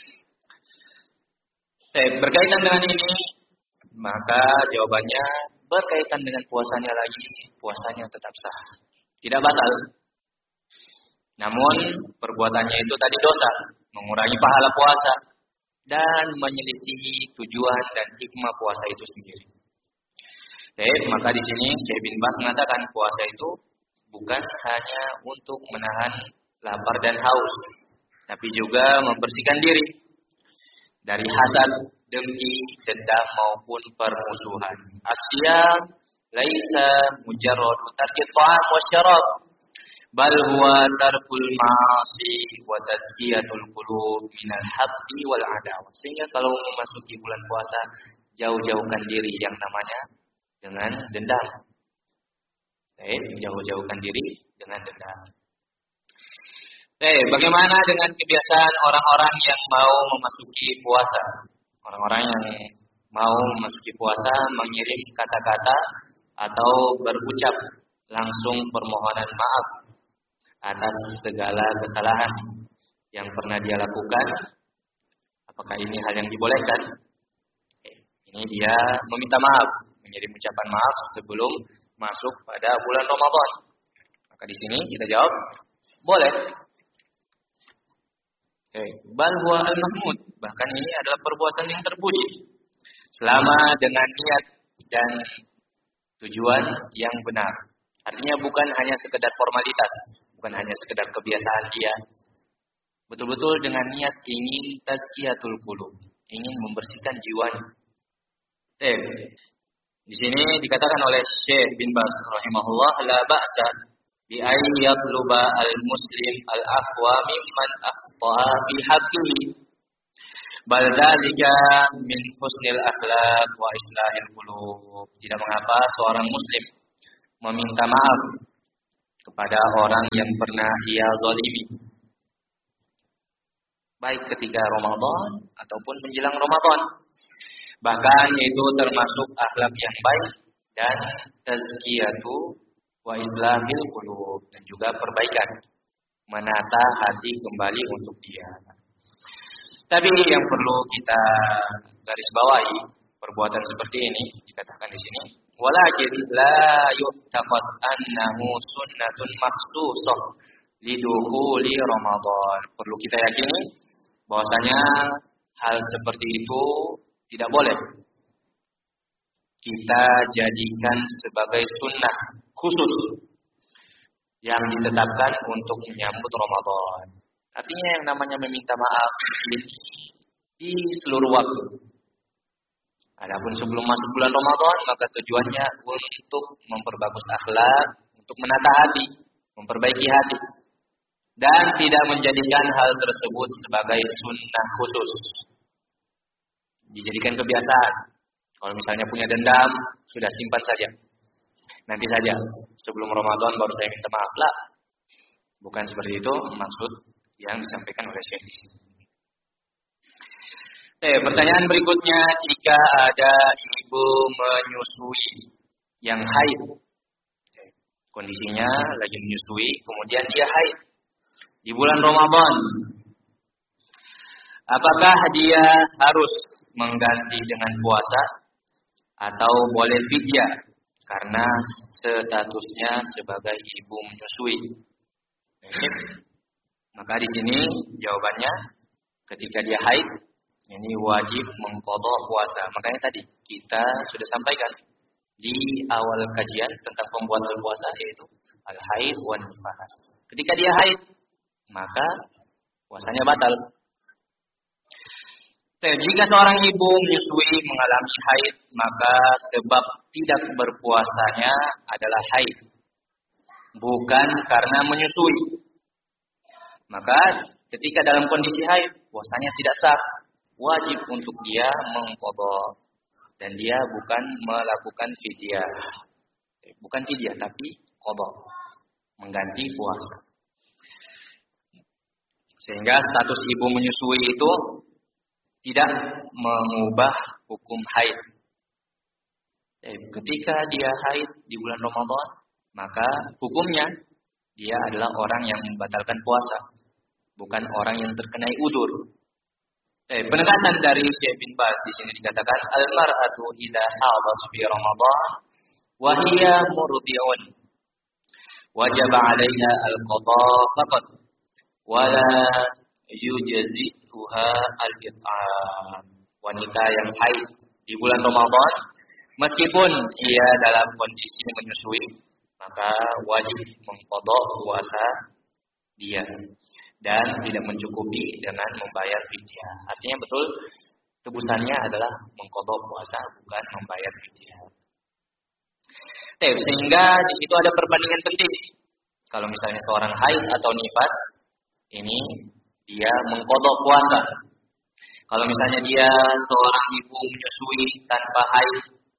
Eh, berkaitan dengan ini, maka jawabannya berkaitan dengan puasanya lagi, puasanya tetap sah, tidak batal. Namun perbuatannya itu tadi dosa, mengurangi pahala puasa dan menyelisihi tujuan dan hikmah puasa itu sendiri. Eh, maka di sini Syekh bin Baz mengatakan puasa itu bukan hanya untuk menahan lapar dan haus, tapi juga membersihkan diri dari hasad, dengki, dendam maupun permusuhan. Asyam laisa mujarradu tarki ta'am wa syarab, bal huwa tarkul ma'asi wa tazkiyatul qulub minal haqqi wal adawah. Sehingga kalau memasuki bulan puasa, jauh-jauhkan diri yang namanya dengan dendam. Eh, jauh-jauhkan diri dengan dendam. Eh, bagaimana dengan kebiasaan orang-orang yang mau memasuki puasa? Orang-orang yang mau memasuki puasa mengirim kata-kata atau berucap langsung permohonan maaf atas segala kesalahan yang pernah dia lakukan. Apakah ini hal yang dibolehkan? Eh, ini dia meminta maaf, mengirim ucapan maaf sebelum masuk pada bulan Ramadan. Maka di sini kita jawab, boleh. Okay. Bal huwa al-mahmud, bahkan ini adalah perbuatan yang terpuji selama dengan niat dan tujuan yang benar. Artinya bukan hanya sekedar formalitas, bukan hanya sekedar kebiasaan dia. Betul-betul dengan niat ingin tazkiyatul qulub, ingin membersihkan jiwanya. Eh, di sini dikatakan oleh Syekh bin Baz rahimahullah, la ba'sa bi ay yatluba al-muslim al-afwa mimman akhta'a fi haqqihi Bal dzalika min husnil akhlaq wa islahil qulub. Tidak mengapa seorang muslim meminta maaf kepada orang yang pernah ia zalimi, baik ketika Ramadan ataupun menjelang Ramadan. Bahkan itu termasuk akhlak yang baik dan tazkiyatu wa islahil qulub, dan juga perbaikan, menata hati kembali untuk dia. Tapi yang perlu kita garis bawahi, perbuatan seperti ini dikatakan di sini, walakin la yu'taqad annahu sunnatun makhsusah lidukhuli Ramadan. Perlu kita yakini bahwasanya hal seperti itu tidak boleh kita jadikan sebagai sunnah khusus yang ditetapkan untuk menyambut Ramadan. Artinya yang namanya meminta maaf ini di seluruh waktu. Adapun sebelum masuk bulan Ramadan, maka tujuannya untuk memperbagus akhlak, untuk menata hati, memperbaiki hati, dan tidak menjadikan hal tersebut sebagai sunnah khusus. Dijadikan kebiasaan. Kalau misalnya punya dendam, sudah simpan saja. Nanti saja, sebelum Ramadan baru saya minta maaf. Lah, bukan seperti itu maksud yang disampaikan oleh Syekh di sini. Eh, pertanyaan berikutnya, jika ada ibu menyusui yang haid, kondisinya lagi menyusui, kemudian dia haid di bulan Ramadan, apakah dia harus mengganti dengan puasa atau boleh fidyah karena statusnya sebagai ibu menyusui? Maka di sini jawabannya, ketika dia haid, ini wajib mengqadha puasa. Makanya tadi kita sudah sampaikan di awal kajian tentang pembuatan puasa, yaitu al-haid wan nifas. Ketika dia haid, maka puasanya batal. Jika seorang ibu menyusui mengalami haid, maka sebab tidak berpuasanya adalah haid, bukan karena menyusui. Maka ketika dalam kondisi haid, puasanya tidak sah, wajib untuk dia mengqadha, dan dia bukan melakukan fidyah. Bukan fidyah tapi qadha, mengganti puasa. Sehingga status ibu menyusui itu tidak mengubah hukum haid. Ketika dia haid di bulan Ramadan, maka hukumnya dia adalah orang yang membatalkan puasa, bukan orang yang terkena udzur. Eh, penegasan dari Syekh bin Baz di sini dikatakan, al-mar'atu idza hadat fi Ramadan wa hiya murdi'un wajib 'alaiha al-qada faqat wa la yujzi'uha al-it'am. Wanita yang haid di bulan Ramadan, meskipun ia dalam kondisi menyusui, maka wajib mengqadha puasa dia, dan tidak mencukupi dengan membayar fidyah. Artinya betul, tebusannya adalah mengqadha puasa, bukan membayar fidyah. Sehingga di situ ada perbandingan penting. Kalau misalnya seorang haid atau nifas, ini dia mengqadha puasa. Kalau misalnya dia seorang ibu menyusui tanpa haid,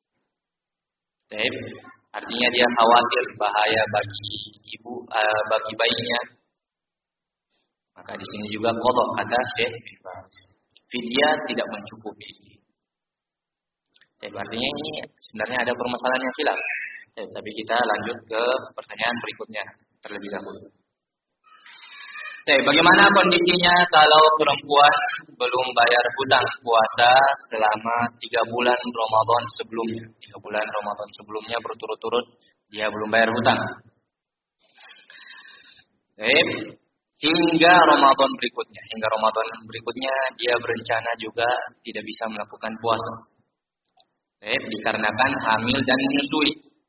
artinya dia khawatir bahaya bagi ibu, uh, bagi bayinya, maka di sini juga qadha, kata Syekh bin Baz. Fidyah tidak mencukupi. Jadi artinya ini sebenarnya ada permasalahan yang khilaf. Ya, tapi kita lanjut ke pertanyaan berikutnya terlebih dahulu. Jadi, bagaimana kondisinya kalau perempuan belum bayar hutang puasa selama tiga bulan Ramadan sebelumnya? Tiga bulan Ramadan sebelumnya berturut-turut dia belum bayar hutang. Jadi, hingga Ramadan berikutnya, hingga Ramadan berikutnya dia berencana juga tidak bisa melakukan puasa. Eh, dikarenakan hamil dan menyusui.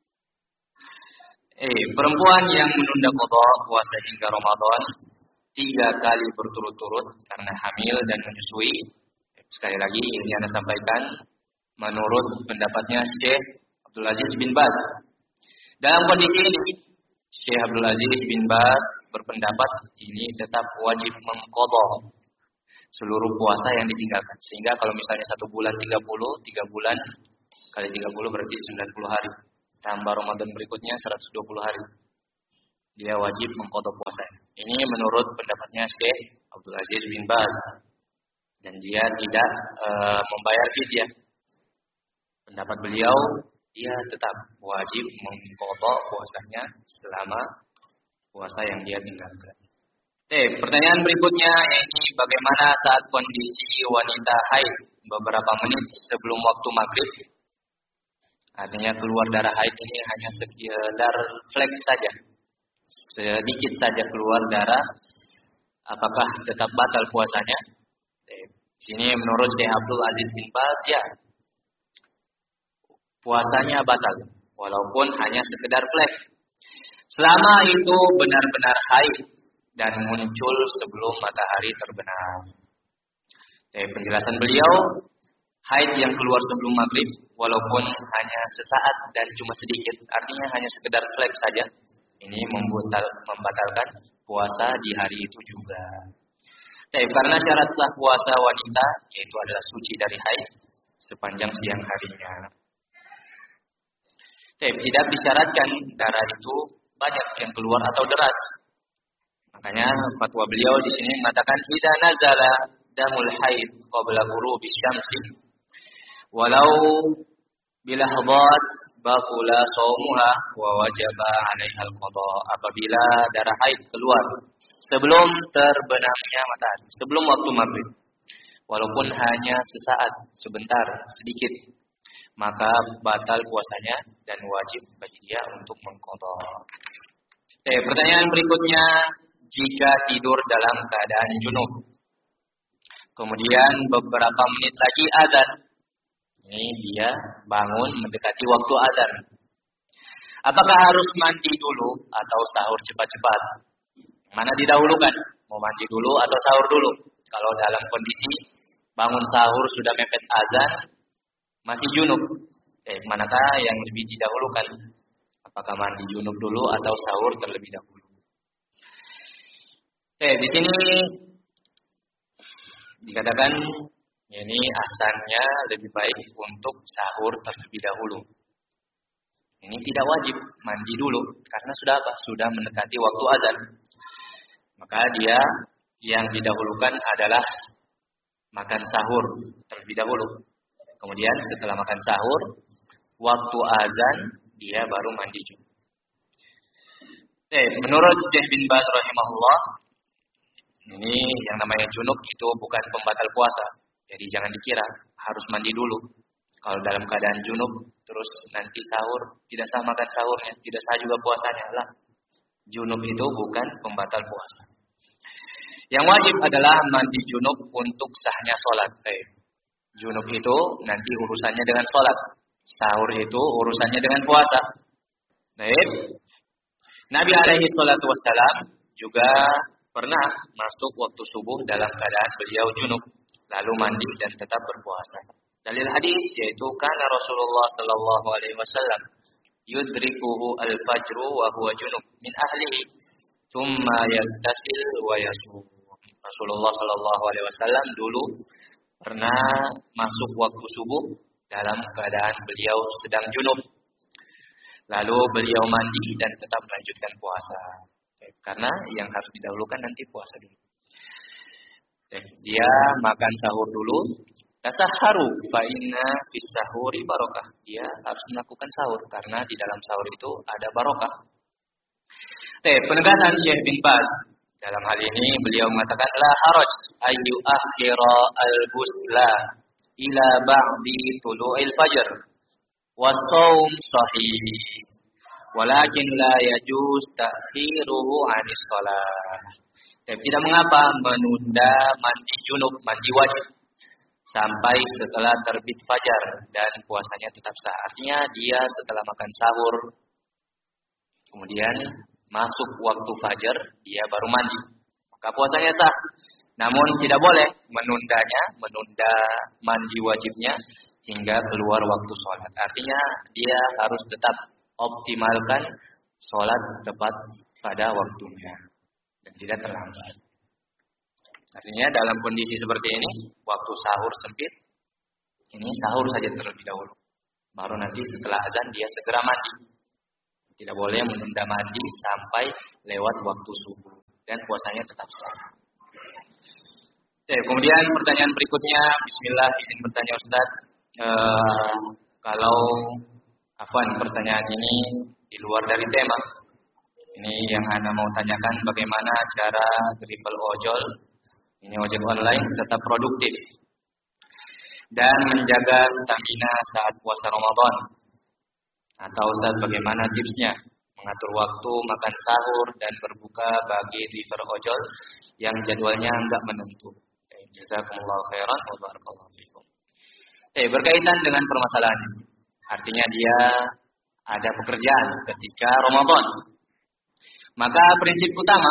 Eh, perempuan yang menunda qadha puasa hingga Ramadan tiga kali berturut-turut karena hamil dan menyusui. Sekali lagi ini Anda sampaikan menurut pendapatnya Syekh Abdul Aziz bin Baz. Dalam kondisi ini, Syekh Abdul Aziz bin Baz berpendapat ini tetap wajib mengqadha. seluruh puasa yang ditinggalkan. Sehingga kalau misalnya satu bulan tiga puluh, tiga bulan kali tiga puluh berarti sembilan puluh hari. Tambah Ramadan berikutnya seratus dua puluh hari. Dia wajib mengqadha puasa. Ini menurut pendapatnya Syekh Abdul Aziz bin Baz. Dan dia tidak e, membayar fidyah. Pendapat beliau, dia tetap wajib mengqadha puasanya selama puasa yang dia tinggalkan. Oke, pertanyaan berikutnya ini bagaimana saat kondisi wanita haid beberapa menit sebelum waktu maghrib? Artinya keluar darah haid ini hanya sekedar flek saja, sedikit saja keluar darah, apakah tetap batal puasanya? Oke, sini menurut Syekh Abdul Aziz bin Baz, ya, puasanya batal, walaupun hanya sekedar flek, selama itu benar-benar haid dan muncul sebelum matahari terbenam. Dari penjelasan beliau, haid yang keluar sebelum maghrib, walaupun hanya sesaat dan cuma sedikit, artinya hanya sekedar flek saja, ini membatal, membatalkan puasa di hari itu juga. Tapi karena syarat sah puasa wanita yaitu adalah suci dari haid sepanjang siang harinya. Tapi tidak disyaratkan darah itu banyak yang keluar atau deras. Makanya fatwa beliau di sini mengatakan idza nazala damul haid qabla ghurubi syamsi walau bilahdat batula shaumuha wa wajaba 'alaiha al-qada. Apabila darah haid keluar sebelum terbenamnya matahari, sebelum waktu maghrib, walaupun hanya sesaat, sebentar, sedikit, maka batal puasanya dan wajib bagi dia untuk mengqadha. Oke, pertanyaan berikutnya, jika tidur dalam keadaan junub, kemudian beberapa menit lagi azan, ini dia bangun mendekati waktu azan, apakah harus mandi dulu atau sahur cepat-cepat? Mana didahulukan? Mau mandi dulu atau sahur dulu? Kalau dalam kondisi bangun sahur sudah mepet azan, masih junub, eh, manakah yang lebih didahulukan? Apakah mandi junub dulu atau sahur terlebih dahulu? Eh, di sini dikatakan ini asalnya lebih baik untuk sahur terlebih dahulu. Ini tidak wajib mandi dulu karena sudah apa? Sudah mendekati waktu azan. Maka dia yang didahulukan adalah makan sahur terlebih dahulu. Kemudian setelah makan sahur, waktu azan dia baru mandi junub. Eh, menurut Syekh bin Baz rahimahullah, ini yang namanya junub itu bukan pembatal puasa. Jadi jangan dikira harus mandi dulu. Kalau dalam keadaan junub terus nanti sahur, tidak sah makan sahurnya, tidak sah juga puasanya. Lah, junub itu bukan pembatal puasa. Yang wajib adalah mandi junub untuk sahnya sholat. Eh, junub itu nanti urusannya dengan sholat. Sahur itu urusannya dengan puasa. Baik. Nabi alaihi salatu wassalam juga pernah masuk waktu subuh dalam keadaan beliau junub, lalu mandi dan tetap berpuasa. Dalil hadis yaitu kana Rasulullah sallallahu alaihi wasallam yudrikuhu al-fajru wa huwa junub min ahlihi, thumma yaghtasil wa yasum. Rasulullah sallallahu alaihi wasallam dulu pernah masuk waktu subuh dalam keadaan beliau sedang junub. Lalu beliau mandi dan tetap melanjutkan puasa. Karena yang harus didahulukan nanti puasa dulu. Dia makan sahur dulu. Tasahharu fa inna fis sahuri barokah. Dia harus melakukan sahur karena di dalam sahur itu ada barokah. Teh, penegasan Syekh bin Baz dalam hal ini beliau mengatakan la haraj ayu akhira al-ghusla ila ba'di tulu'il fajr was-shaum sahih walakin la yajuz ta'khiruhu 'anis shalah. Dan tidak mengapa menunda mandi junub, mandi wajib sampai setelah terbit fajar dan puasanya tetap sah. Artinya dia setelah makan sahur kemudian masuk waktu fajar dia baru mandi, maka puasanya sah. Namun tidak boleh menundanya, menunda mandi wajibnya hingga keluar waktu sholat. Artinya dia harus tetap optimalkan sholat tepat pada waktunya dan tidak terlambat. Artinya dalam kondisi seperti ini, waktu sahur sempit, ini sahur saja terlebih dahulu. Baru nanti setelah azan dia segera mandi. Tidak boleh menunda mandi sampai lewat waktu subuh. Dan puasanya tetap sah. Oke, kemudian pertanyaan berikutnya, bismillah, izin bertanya Ustaz. Uh, kalau, afwan, pertanyaan ini di luar dari tema. Ini yang Anda mau tanyakan bagaimana cara travel ojol, ini ojek online tetap produktif dan menjaga stamina saat puasa Ramadan. Atau Ustaz, bagaimana tipsnya mengatur waktu makan sahur dan berbuka bagi driver ojol yang jadwalnya enggak menentu. Jazakumullah khairan wa barakallahu fikum. Eh, berkaitan dengan permasalahan ini. Artinya dia ada pekerjaan ketika Ramadan. Maka prinsip utama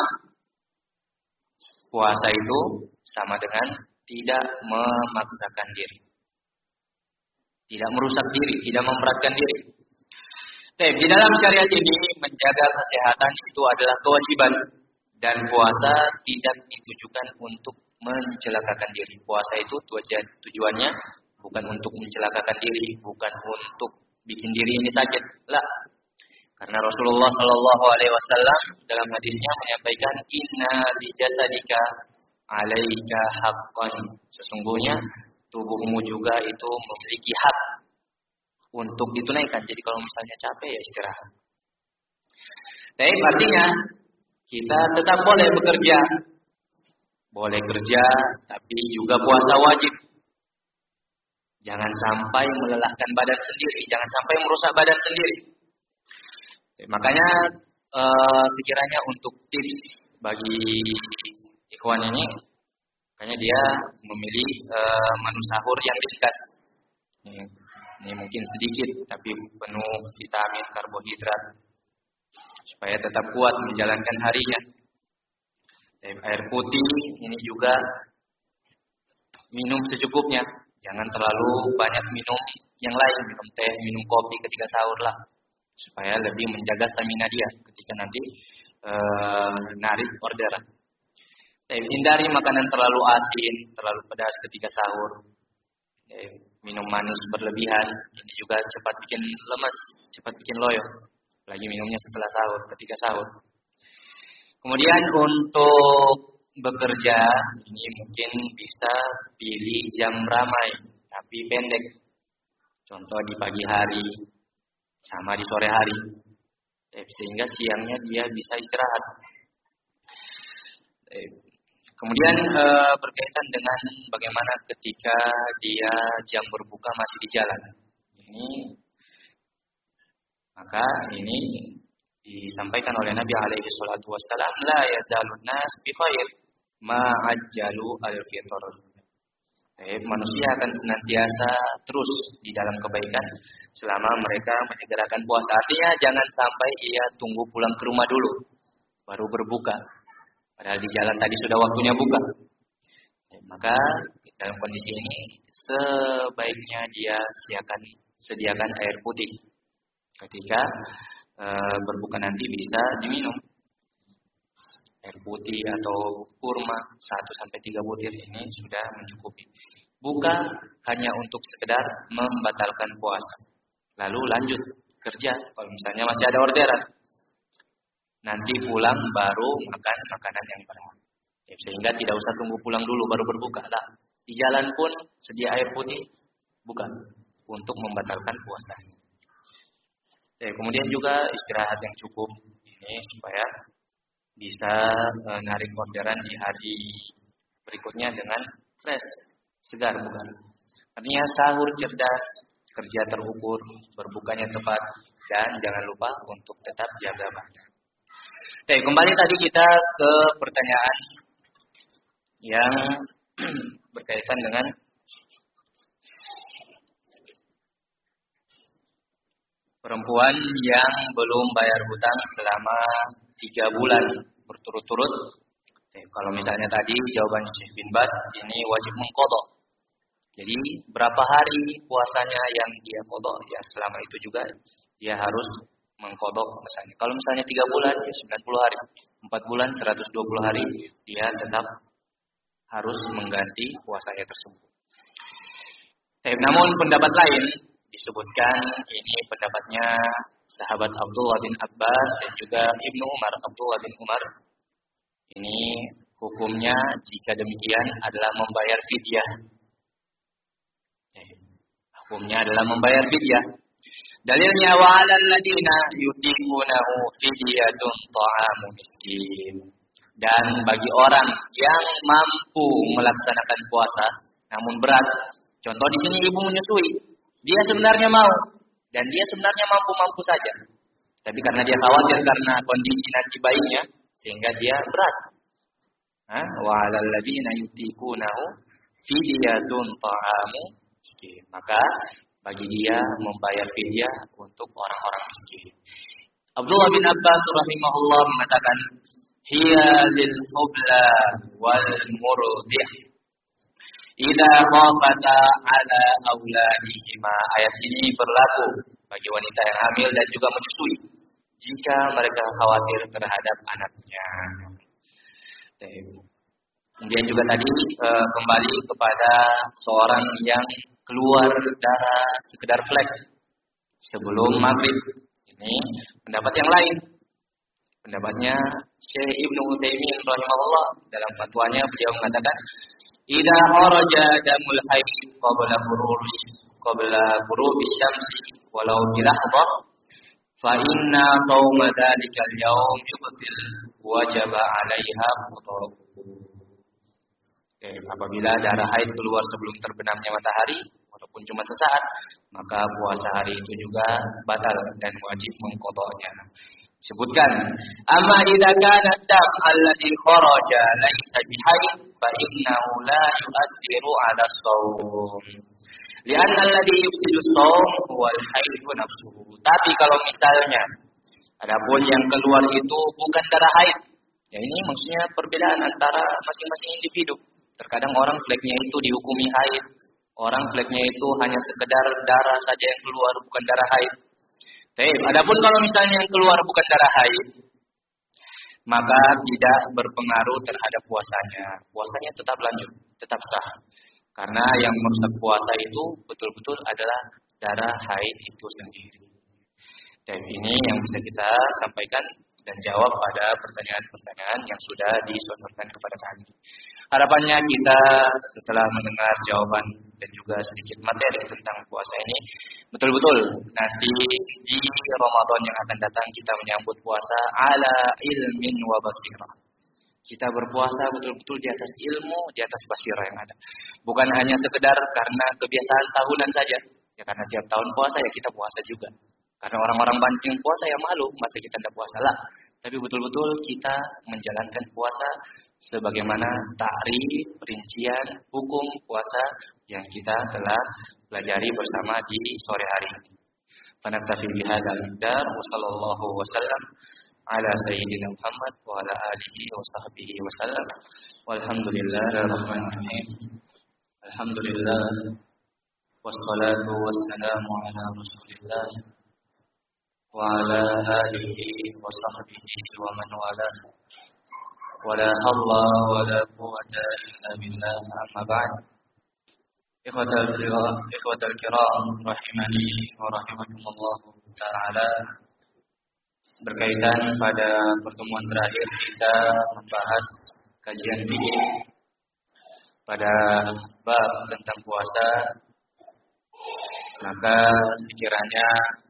puasa itu sama dengan tidak memaksakan diri. Tidak merusak diri, tidak memberatkan diri. Tapi di dalam syariat ini menjaga kesehatan itu adalah kewajiban dan puasa tidak ditujukan untuk mencelakakan diri. Puasa itu tujuan, tujuannya bukan untuk mencelakakan diri, bukan untuk bikin diri ini sakit. Lah. Karena Rasulullah Shallallahu Alaihi Wasallam dalam hadisnya menyampaikan inna li jasadika alaika haqqan. Sesungguhnya tubuhmu juga itu memiliki hak untuk ditunaikan. Jadi kalau misalnya capek ya istirahat. Tapi artinya kita tetap boleh bekerja. Boleh kerja tapi juga puasa wajib. Jangan sampai melelahkan badan sendiri, jangan sampai merusak badan sendiri. Jadi, makanya eh, sekiranya untuk tips bagi ikhwan ini, makanya dia memilih eh, menu sahur yang ringkas. Ini, ini mungkin sedikit tapi penuh vitamin, karbohidrat supaya tetap kuat menjalankan harinya. Dan air putih ini juga minum secukupnya. Jangan terlalu banyak minum yang lain, minum teh, minum kopi ketika sahur lah, supaya lebih menjaga stamina dia ketika nanti ee, narik orderan. Eh, hindari makanan terlalu asin, terlalu pedas ketika sahur. Eh, minum manis berlebihan, ini juga cepat bikin lemas, cepat bikin loyo. Lagi minumnya setelah sahur, ketika sahur. Kemudian untuk bekerja, ini mungkin bisa pilih jam ramai, tapi pendek. Contoh di pagi hari, sama di sore hari. Sehingga siangnya dia bisa istirahat. Kemudian e, berkaitan dengan bagaimana ketika dia jam berbuka masih di jalan. Ini, maka ini disampaikan oleh Nabi alaihi salatu wassalam, la yazalun nas bi khair ma'ajjalu al-fitr. Eh, manusia akan senantiasa terus di dalam kebaikan selama mereka menyegerakan puasa. Artinya jangan sampai ia tunggu pulang ke rumah dulu baru berbuka. Padahal di jalan tadi sudah waktunya buka. Eh, maka dalam kondisi ini sebaiknya dia sediakan sediakan air putih ketika e, berbuka nanti bisa diminum. Air putih atau kurma satu sampai tiga butir ini sudah mencukupi. Bukan hanya untuk sekedar membatalkan puasa. Lalu lanjut kerja kalau misalnya masih ada orderan. Nanti pulang baru makan makanan yang berat. Ya, sehingga tidak usah tunggu pulang dulu baru berbuka. Lah, di jalan pun sedia air putih bukan untuk membatalkan puasa. Ya, kemudian juga istirahat yang cukup ini supaya bisa e, narik orderan di hari berikutnya dengan fresh, segar bukan. Artinya sahur cerdas, kerja terukur, berbukanya tepat, dan jangan lupa untuk tetap jaga badan. Oke, kembali tadi kita ke pertanyaan yang berkaitan dengan perempuan yang belum bayar hutang selama tiga bulan berturut-turut. Kalau misalnya tadi jawaban Syekh bin Bas, ini wajib mengqadha. Jadi berapa hari puasanya yang dia qadha, ya selama itu juga dia harus mengqadha misalnya. Kalau misalnya tiga bulan, ya sembilan puluh hari. empat bulan, seratus dua puluh hari, dia tetap harus mengganti puasanya tersebut. Namun pendapat lain disebutkan ini pendapatnya sahabat Abdullah bin Abbas dan juga Ibnu Umar, Abdullah bin Umar. Ini hukumnya jika demikian adalah membayar fidyah. Hukumnya adalah membayar fidyah. Dalilnya wa 'alal ladina yutiqunahu fidyatun ta'amu miskin. Dan bagi orang yang mampu melaksanakan puasa namun berat, contoh di sini ibu menyusui, dia sebenarnya mau dan dia sebenarnya mampu-mampu saja. Tapi karena dia khawatir karena kondisi nanti bayinya sehingga dia berat. Wa 'alal ladina yutiqunahu fidyatun ta'amu miskin. Maka bagi dia membayar fidyah untuk orang-orang miskin. Abdullah bin Abbas rahimahullah mengatakan, hiya lil hubla wal murdi' idza khafata ala auladihima. Ayat ini berlaku bagi wanita yang hamil dan juga menyusui jika mereka khawatir terhadap anaknya. Kemudian juga tadi e, kembali kepada seorang yang keluar darah sekedar flek sebelum maghrib. Ini pendapat yang lain. Pendapatnya Syekh Ibnu Utsaimin rahimahullah dalam fatwanya beliau mengatakan, idza kharaja damul haid qabla ghurubi qabla ghurubi syamsi walau bilahdah fa inna shauma dzalikal yaum yubtil wajaba 'alaiha qada'uhu. Apabila darah haid keluar sebelum terbenamnya matahari walaupun cuma sesaat, maka puasa hari itu juga batal dan wajib mengqada'nya. Sebutkan, amma idza kana dam alladhi kharaja laysa bihaid fa innahu la yu'athiru 'ala shaum. Li'anna alladhi yufsidu shaum huwa al-haid nafsuhu. Tapi kalau misalnya adapun yang keluar itu bukan darah haid. Ya ini maksudnya perbedaan antara masing-masing individu. Terkadang orang fleknya itu dihukumi haid, orang fleknya itu hanya sekedar darah saja yang keluar, bukan darah haid. Baik, adapun kalau misalnya yang keluar bukan darah haid, maka tidak berpengaruh terhadap puasanya. Puasanya tetap lanjut, tetap sah. Karena yang merusak puasa itu betul-betul adalah darah haid itu sendiri. Dan ini yang bisa kita sampaikan dan jawab pada pertanyaan-pertanyaan yang sudah disodorkan kepada kami. Harapannya kita setelah mendengar jawaban dan juga sedikit materi tentang puasa ini, betul-betul nanti di Ramadan yang akan datang kita menyambut puasa ala ilmin wa basirah. Kita berpuasa betul-betul di atas ilmu, di atas basirah yang ada. Bukan hanya sekedar karena kebiasaan tahunan saja. Ya karena tiap tahun puasa ya kita puasa juga. Karena orang-orang banting puasa ya malu, masa kita tidak puasa lah. Tapi betul-betul kita menjalankan puasa sebagaimana takrif, rincian, hukum puasa yang kita telah pelajari bersama di sore hari ini. Fanaktafi bihadzal miqdar wa sallallahu wasallam ala sayyidina Muhammad wa ala alihi wa sahbihi wasallam. Walhamdulillahirabbil alamin. Alhamdulillah wassalatu wassalamu ala Rasulillah wa ala alihi wa sahbihi wa man walah. Wala hawla wala quwwata illa billah, amma ba'd. Ikhwatal kiram, ikhwatal kiram rahimani wa rahimakumullah ta'ala. Berkaitan pada pertemuan terakhir kita membahas kajian fikih pada bab tentang puasa, maka sekiranya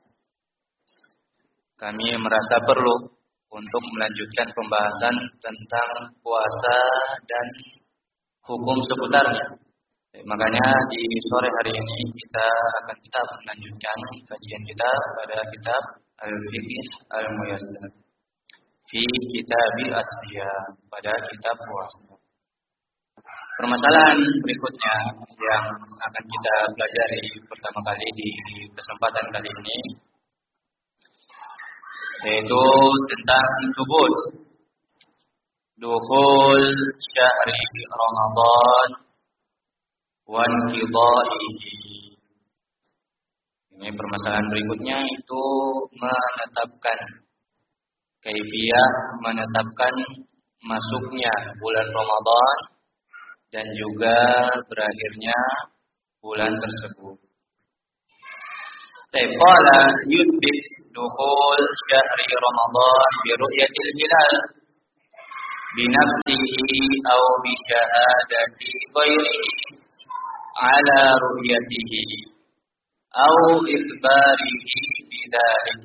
kami merasa perlu untuk melanjutkan pembahasan tentang puasa dan hukum seputarnya. Makanya di sore hari ini kita akan tetap melanjutkan kajian kita pada kitab Al-Fiqh Al-Muyassar fi Kitabil Asiyam, pada kitab puasa. Permasalahan berikutnya yang akan kita pelajari pertama kali di kesempatan kali ini yaitu tentang subut dukhul syahri Ramadan wa inqidaihi. Ini permasalahan berikutnya itu menetapkan kaifiyah, menetapkan masuknya bulan Ramadan dan juga berakhirnya bulan tersebut. Qala yuthbit dukhul syahri Ramadan bi ru'yatil hilal bi nafsihi aw bi syahadati ghairihi ala ru'yatihi aw ikhbarihi bidzalik.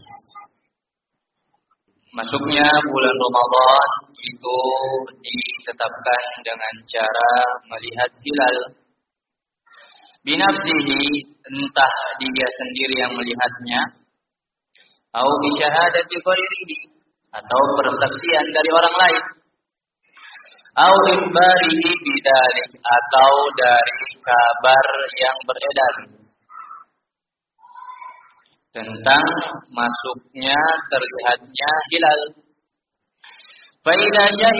Masuknya bulan Ramadan itu ditetapkan dengan cara melihat hilal binafsihi, entah dia sendiri yang melihatnya, atau bisyahadati ghairihi, atau persaksian dari orang lain, atau ikhbarihi bidzalik, atau dari kabar yang beredar tentang masuknya terlihatnya hilal. Fa idza